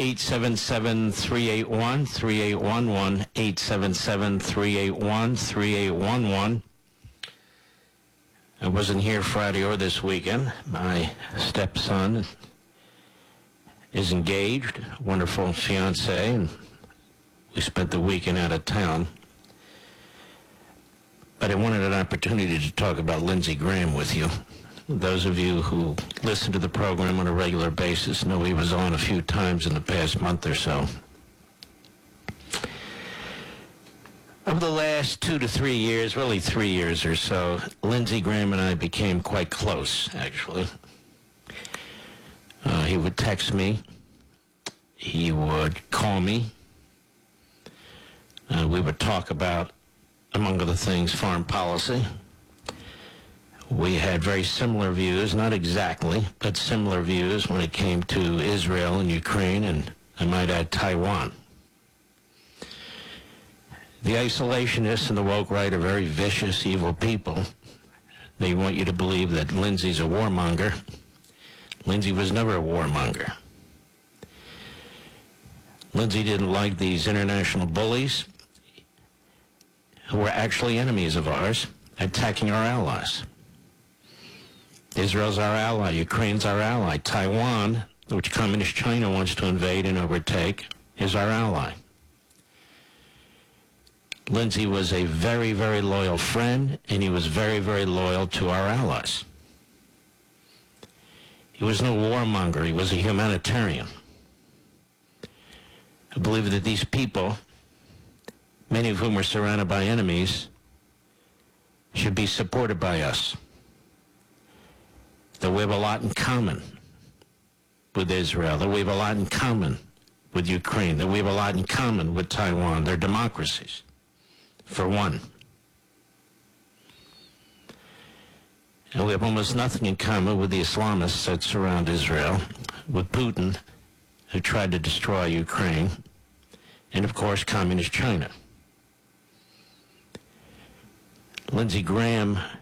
877-381-3811, 877-381-3811. I wasn't here Friday or this weekend. My stepson is engaged, wonderful fiance, and we spent the weekend out of town. But I wanted an opportunity to talk about Lindsey Graham with you. Those of you who listen to the program on a regular basis know he was on a few times in the past month or so. Over the last 2 to 3 years, really 3 years or so, Lindsey Graham and I became quite close, actually. He would text me. He would call me. We would talk about, among other things, foreign policy. We had very similar views, not exactly, but similar views when it came to Israel and Ukraine, and I might add Taiwan. The isolationists and the woke right are very vicious, evil people. They want you to believe that Lindsey's a warmonger. Lindsey was never a warmonger. Lindsey didn't like these international bullies who were actually enemies of ours, attacking our allies. Israel's our ally. Ukraine's our ally. Taiwan, which Communist China wants to invade and overtake, is our ally. Lindsey was a very, very loyal friend, and he was very, very loyal to our allies. He was no warmonger. He was a humanitarian. I believe that these people, many of whom are surrounded by enemies, should be supported by us. That we have a lot in common with Israel, that we have a lot in common with Ukraine, that we have a lot in common with Taiwan. They're democracies, for one. And we have almost nothing in common with the Islamists that surround Israel, with Putin, who tried to destroy Ukraine, and of course, Communist China. Lindsey Graham